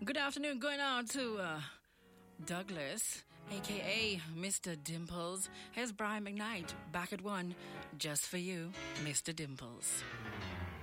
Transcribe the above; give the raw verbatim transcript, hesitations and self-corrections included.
Good afternoon, going out to uh, Douglas, a k a. Mister Dimples. Here's Brian McKnight, back at one, just for you, Mister Dimples.